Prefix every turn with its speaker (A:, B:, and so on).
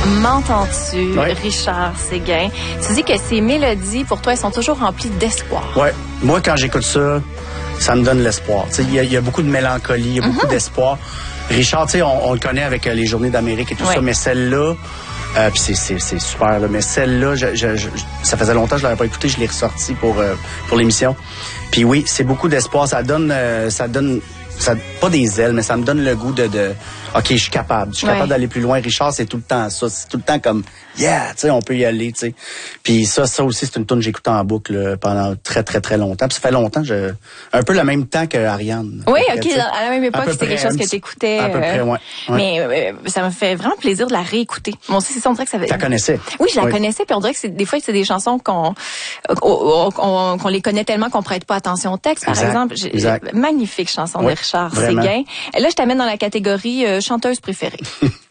A: M'entends-tu, Richard Séguin? Tu dis que ces mélodies, pour toi, elles sont toujours remplies d'espoir.
B: Oui. Moi, quand j'écoute ça, ça me donne l'espoir. Il y a beaucoup de mélancolie, il y a beaucoup d'espoir. Richard, on le connaît avec les Journées d'Amérique et tout ça, mais celle-là, puis c'est super, là, mais celle-là, ça faisait longtemps que je l'avais pas écouté, je l'ai ressorti pour l'émission. Puis oui, c'est beaucoup d'espoir, ça donne pas des ailes, mais ça me donne le goût de OK, je suis capable d'aller plus loin. Richard, c'est tout le temps ça, c'est tout le temps comme yeah, tu sais, on peut y aller, tu sais. Puis ça aussi, c'est une tune que j'écoute en boucle pendant très très très longtemps. Puis ça fait longtemps, un peu le même temps que Ariane.
A: Oui, OK, à la même époque, c'était quelque chose que t'écoutais.
B: À peu près, ouais.
A: Mais ça me fait vraiment plaisir de la réécouter. Moi aussi, c'est ça, on dirait que ça va.
B: Tu la connaissais?
A: Oui, je la connaissais, puis on dirait que des fois c'est des chansons qu'on les connaît tellement qu'on prête pas attention au texte, par exemple. Magnifique chanson de Richard Séguin. Là, je t'amène dans la catégorie chanteuse préférée.